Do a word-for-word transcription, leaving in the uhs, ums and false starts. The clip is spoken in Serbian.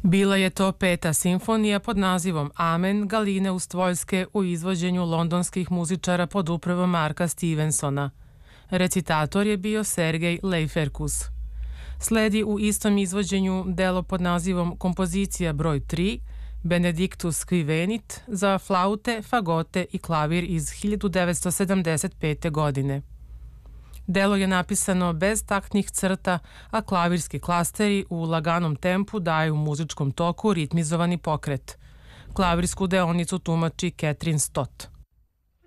Bila je to peta simfonija pod nazivom Amen Galine Ustvoljske u izvođenju londonskih muzičara pod upravom Marka Stevensona. Recitator je bio Sergej Leiferkus. Sledi u istom izvođenju delo pod nazivom Kompozicija broj tri, Benedictus qui venit, za flaute, fagote i klavir iz hiljadu devetsto sedamdeset pete. godine. Delo je napisano bez taktnih crta, a klavirski klasteri u laganom tempu daju muzičkom toku ritmizovani pokret. Klavirsku deonicu tumači Catherine Stott.